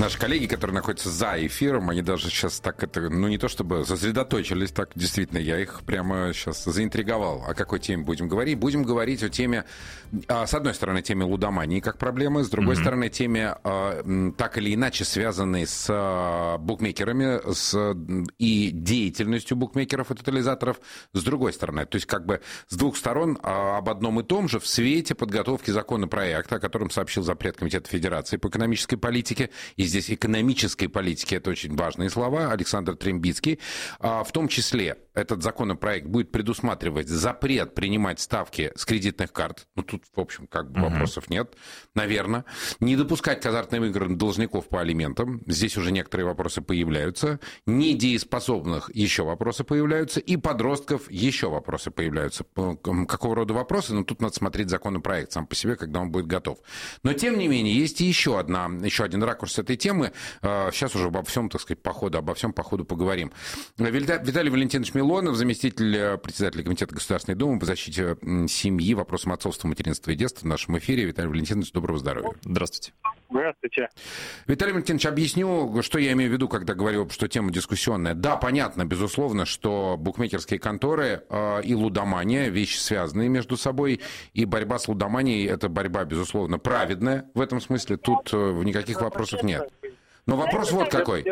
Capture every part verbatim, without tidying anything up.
Наши коллеги, которые находятся за эфиром, они даже сейчас так это, ну не то чтобы сосредоточились, так действительно, я их прямо сейчас заинтриговал. О какой теме будем говорить? Будем говорить о теме, с одной стороны, теме лудомании как проблемы, с другой mm-hmm. стороны, теме так или иначе связанной с букмекерами с, и деятельностью букмекеров и тотализаторов, с другой стороны. То есть как бы с двух сторон об одном и том же в свете подготовки законопроекта, о котором сообщил запрет Комитета Федерации по экономической политике. И здесь экономической политики — это очень важные слова. Александр Трембицкий. В том числе этот законопроект будет предусматривать запрет принимать ставки с кредитных карт. Ну, тут, в общем, как бы вопросов mm-hmm. нет, наверное. Не допускать к азартным играм должников по алиментам. Здесь уже некоторые вопросы появляются. Недееспособных еще вопросы появляются. И подростков еще вопросы появляются. Какого рода вопросы? Ну, тут надо смотреть законопроект сам по себе, когда он будет готов. Но, тем не менее, есть и еще, одна, еще один ракурс этой темы. Сейчас уже обо всем, так сказать, по ходу, обо всем по ходу поговорим. Виталий Валентинович Милонов, заместитель председателя Комитета Государственной Думы по защите семьи, вопросам отцовства, материнства и детства в нашем эфире. Виталий Валентинович, доброго здоровья. Здравствуйте. Здравствуйте. Виталий Валентинович, объясню, что я имею в виду, когда говорю, что тема дискуссионная. Да, понятно, безусловно, что букмекерские конторы э, и лудомания — вещи связанные между собой, и борьба с лудоманией — это борьба, безусловно, праведная в этом смысле. Тут э, никаких вопросов нет. Но вопрос вот какой.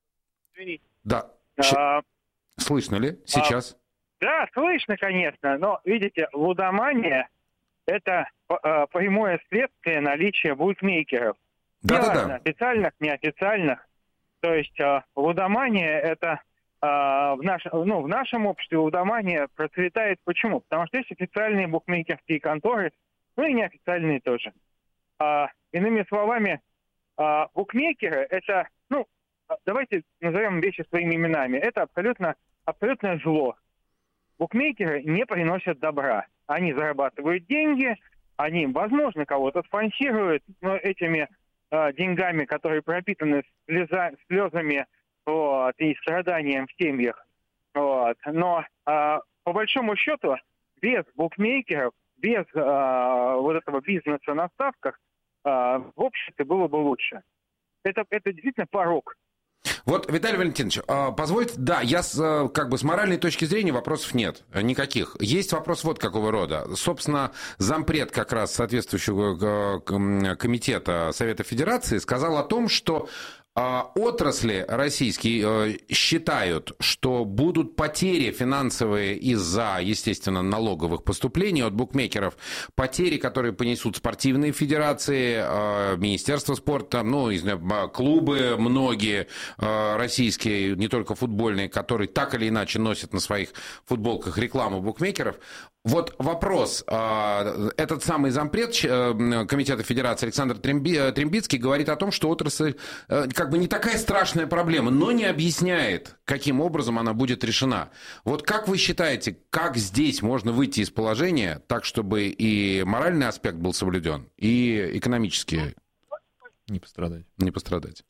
Да. А, Слышно ли сейчас? А, да, слышно, конечно, но, видите, лудомания – это а, прямое следствие наличия букмекеров. Да-да-да. Официальных, неофициальных. То есть а, лудомания – это а, в, наш, ну, в нашем обществе лудомания процветает. Почему? Потому что есть официальные букмекерские конторы, ну и неофициальные тоже. А, иными словами, а, букмекеры – это, ну, давайте назовем вещи своими именами. Это абсолютно, абсолютное зло. Букмекеры не приносят добра. Они зарабатывают деньги, они, возможно, кого-то спонсируют, но этими э, деньгами, которые пропитаны слеза, слезами вот, и страданием в семьях. Вот. Но э, по большому счету, без букмекеров, без э, вот этого бизнеса на ставках, э, в обществе было бы лучше. Это, это действительно порок. Вот, Виталий Валентинович, позвольте, да, я с, как бы с моральной точки зрения вопросов нет никаких. Есть вопрос вот какого рода. Собственно, зампред как раз соответствующего комитета Совета Федерации сказал о том, что отрасли российские считают, что будут потери финансовые из-за, естественно, налоговых поступлений от букмекеров, потери, которые понесут спортивные федерации, Министерство спорта, ну, клубы многие российские, не только футбольные, которые так или иначе носят на своих футболках рекламу букмекеров. Вот вопрос. Этот самый зампред Комитета Федерации Александр Трембицкий говорит о том, что отрасль как бы не такая страшная проблема, но не объясняет, каким образом она будет решена. Вот как вы считаете, как здесь можно выйти из положения так, чтобы и моральный аспект был соблюден, и экономически не пострадать? Не пострадать.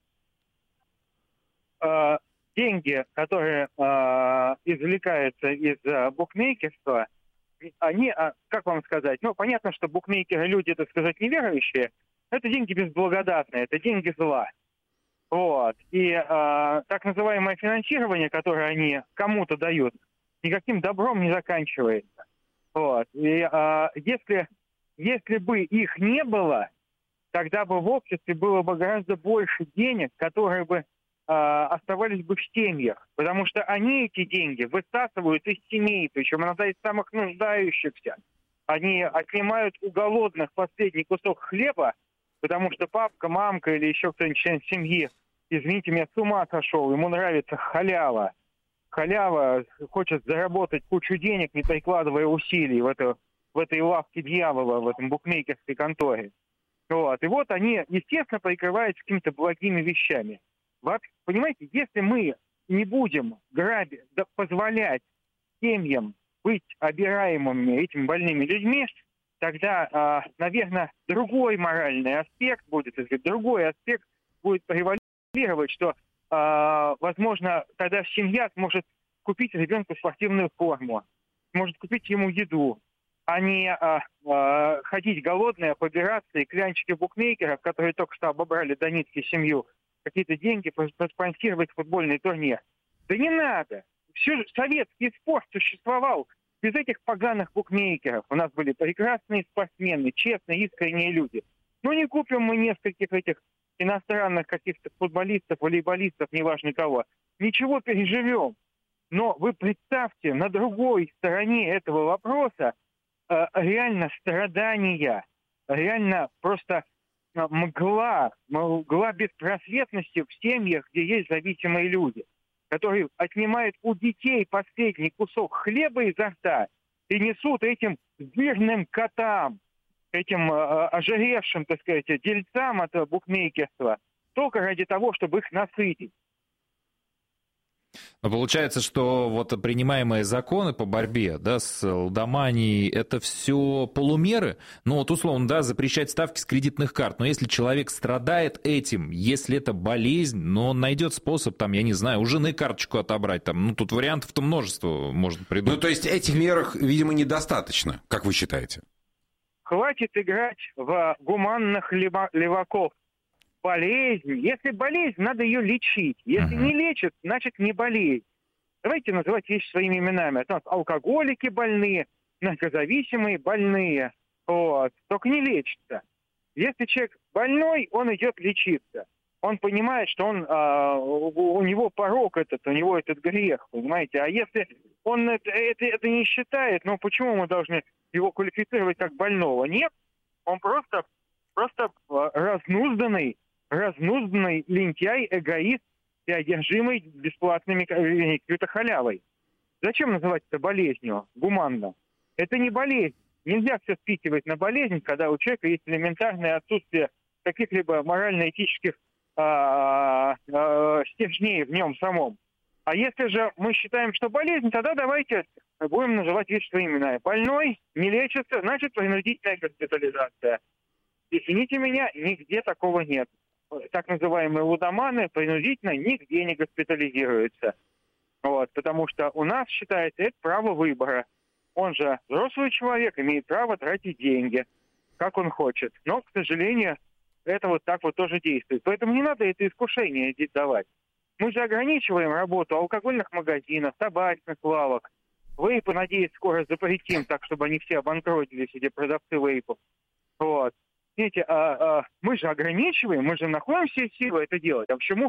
Деньги, которые извлекаются из букмекерства, они, как вам сказать, ну, понятно, что букмекеры люди, так сказать, неверующие, это деньги безблагодатные, это деньги зла. Вот. И э, так называемое финансирование, которое они кому-то дают, никаким добром не заканчивается. Вот. И э, если, если бы их не было, тогда бы в обществе было бы гораздо больше денег, которые бы оставались бы в семьях, потому что они эти деньги высасывают из семей, причем иногда из самых нуждающихся. Они отнимают у голодных последний кусок хлеба, потому что папка, мамка или еще кто-нибудь член семьи, извините меня, с ума сошел, ему нравится халява. Халява хочет заработать кучу денег, не прикладывая усилий в, это, в этой лавке дьявола, в этом букмекерской конторе. Вот. И вот они, естественно, прикрываются какими-то благими вещами. Вообще, понимаете, если мы не будем грабить, да, позволять семьям быть обираемыми этими больными людьми, тогда, э, наверное, другой моральный аспект будет, другой аспект будет превалировать, что, э, возможно, тогда семья сможет купить ребенку спортивную форму, сможет купить ему еду, а не э, э, ходить голодные, побираться и клянчики букмекеров, которые только что обобрали донецкую семью, какие-то деньги проспонсировать футбольный турнир. Да не надо. Все, советский спорт существовал без этих поганых букмекеров. У нас были прекрасные спортсмены, честные, искренние люди. Ну не купим мы нескольких этих иностранных каких-то футболистов, волейболистов, неважно кого. Ничего, переживем. Но вы представьте, на другой стороне этого вопроса э, реально страдания, реально просто э, мгла, мгла беспросветности в семьях, где есть зависимые люди, которые отнимают у детей последний кусок хлеба изо рта и несут этим жирным котам, этим э, ожиревшим, так сказать, дельцам от букмекерства, только ради того, чтобы их насытить. Но получается, что вот принимаемые законы по борьбе, да, с лудоманией, это все полумеры. Ну вот условно, да, запрещать ставки с кредитных карт. Но если человек страдает этим, если это болезнь, но он найдет способ, там, я не знаю, у жены карточку отобрать, там, ну тут вариантов-то множество можно придумать. Ну то есть этих мер, видимо, недостаточно, как вы считаете? Хватит играть в гуманных леваков. Болезнь. Если болезнь, надо ее лечить. Если uh-huh. не лечат, значит не болезнь. Давайте называть вещи своими именами. Это у нас алкоголики больные, наркозависимые больные. Вот. Только не лечатся. Если человек больной, он идет лечиться. Он понимает, что он, а, у, у него порок этот, у него этот грех, понимаете. А если он это, это, это не считает, ну почему мы должны его квалифицировать как больного? Нет, он просто, просто разнузданный, разнузданный лентяй, эгоист и одержимый бесплатными какой-то халявой. Зачем называть это болезнью? Гуманно. Это не болезнь. Нельзя все спихивать на болезнь, когда у человека есть элементарное отсутствие каких-либо морально-этических а, а, стержней в нем самом. А если же мы считаем, что болезнь, тогда давайте будем называть вещи своими именами. Больной не лечится, значит принудительная госпитализация. Извините меня, нигде такого нет. Так называемые лудоманы принудительно нигде не госпитализируются. Вот, потому что у нас считается это право выбора. Он же взрослый человек, имеет право тратить деньги, как он хочет. Но, к сожалению, это вот так вот тоже действует. Поэтому не надо это искушение давать. Мы же ограничиваем работу алкогольных магазинов, табачных лавок. Вейпы, надеюсь, скоро запретим, так, чтобы они все обанкротились, эти продавцы вейпов. Вот. Видите, а, а, мы же ограничиваем, мы же находим все силы это делать. А почему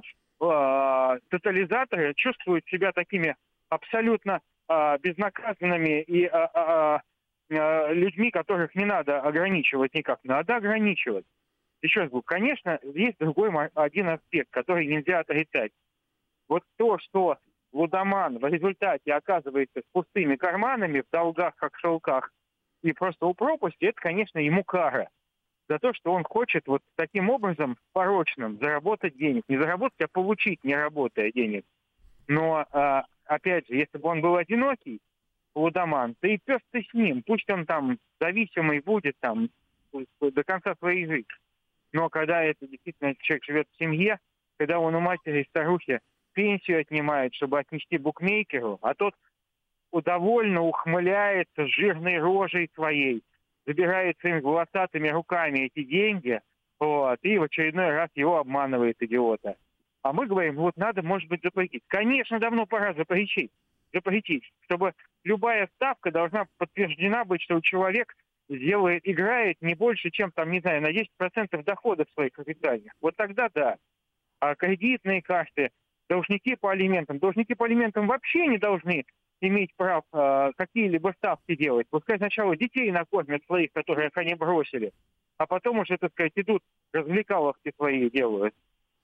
а, тотализаторы чувствуют себя такими абсолютно а, безнаказанными и а, а, а, людьми, которых не надо ограничивать никак? Надо ограничивать. Еще раз говорю, конечно, есть другой один аспект, который нельзя отрицать. Вот то, что лудоман в результате оказывается с пустыми карманами, в долгах, как в шелках, и просто у пропасти, это, конечно, ему кара. За то, что он хочет вот таким образом порочным заработать денег. Не заработать, а получить, не работая денег. Но, а, опять же, если бы он был одинокий, лудоман, то и пес ты с ним. Пусть он там зависимый будет там до конца своей жизни. Но когда это действительно человек живет в семье, когда он у матери и старухи пенсию отнимает, чтобы отнести букмекеру, а тот удовольно ухмыляется жирной рожей своей, забирает своими волосатыми руками эти деньги, вот, и в очередной раз его обманывает идиота. А мы говорим, вот надо, может быть, запретить. Конечно, давно пора запретить, запретить, чтобы любая ставка должна подтверждена быть, что человек делает, играет не больше, чем, там, не знаю, на десять процентов доходов своих капитальных. Вот тогда да. А кредитные карты, должники по алиментам, должники по алиментам вообще не должны иметь прав э, какие-либо ставки делать. Пускай сначала детей накормят своих, которых они бросили, а потом уже, так сказать, идут развлекаловки свои делают.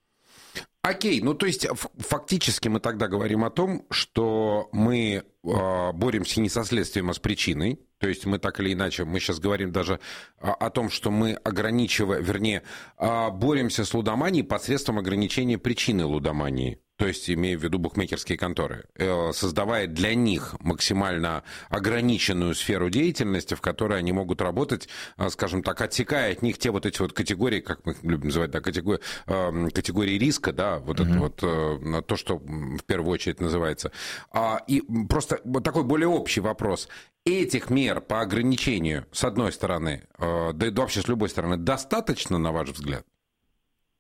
Окей, ну то есть фактически мы тогда говорим о том, что мы э, боремся не со следствием, а с причиной. То есть мы так или иначе, мы сейчас говорим даже о, о том, что мы ограничиваем, вернее, э, боремся с лудоманией посредством ограничения причины лудомании. То есть, имея в виду букмекерские конторы, э, создавая для них максимально ограниченную сферу деятельности, в которой они могут работать, э, скажем так, отсекая от них те вот эти вот категории, как мы их любим называть, да, категории, э, категории риска, да, вот mm-hmm. это вот э, то, что в первую очередь называется. А, и просто вот такой более общий вопрос. Этих мер по ограничению, с одной стороны, э, да и вообще с любой стороны, достаточно, на ваш взгляд?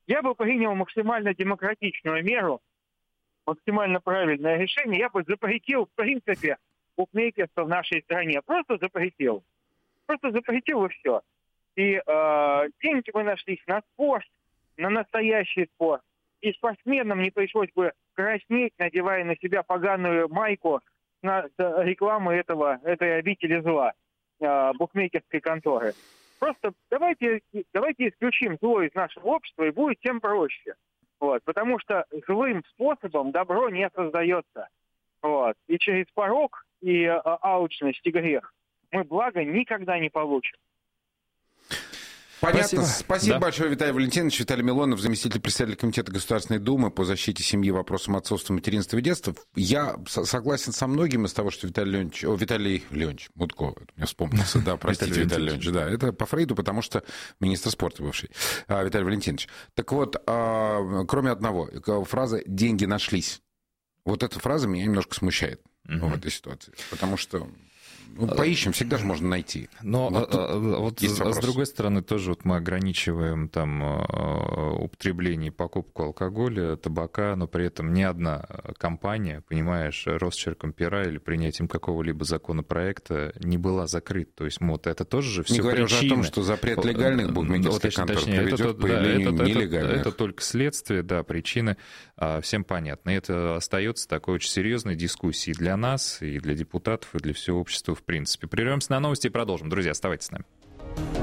Я бы принял максимально демократичную меру, максимально правильное решение. Я бы запретил, в принципе, букмекерство в нашей стране. Просто запретил. Просто запретил и все. И э, деньги бы нашлись на спорт, на настоящий спорт. И спортсменам не пришлось бы краснеть, надевая на себя поганую майку на рекламу этого, этой обители зла, э, букмекерской конторы. Просто давайте, давайте исключим зло из нашего общества, и будет тем проще. Вот, потому что злым способом добро не создается. Вот. И через порок, и э, алчность, и грех мы благо никогда не получим. Понятно. Спасибо, Спасибо да. большое, Виталий Валентинович. Виталий Милонов, заместитель председателя Комитета Государственной Думы по защите семьи, вопросам отцовства, материнства и детства. Я согласен со многим из того, что Виталий Леонидович... О, Виталий Леонидович Мутко, это мне вспомнился, да, простите, Виталий Леонидович, да, это по Фрейду, потому что министр спорта бывший, Виталий Валентинович. Так вот, кроме одного, фраза «деньги нашлись». Вот эта фраза меня немножко смущает в этой ситуации, потому что... Ну, поищем, всегда же можно найти. Но вот, а, вот с, с другой стороны, тоже вот мы ограничиваем там употребление и покупку алкоголя, табака, но при этом ни одна компания, понимаешь, росчерком пера или принятием какого-либо законопроекта не была закрыта. То есть вот это тоже же все не говоря причины. уже о том, что запрет легальных букмекерских контор приведет это, к появлению да, это, нелегальных. Это, это только следствие, да, причины а, всем понятны. И это остается такой очень серьезной дискуссией для нас, и для депутатов, и для всего общества в принципе. Прервемся на новости и продолжим. Друзья, оставайтесь с нами.